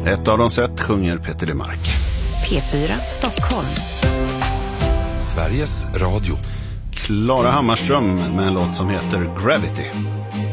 Ett av de sätt sjunger Peter Lemark. P4 Stockholm. Sveriges Radio. Klara Hammarström med en låt som heter Gravity.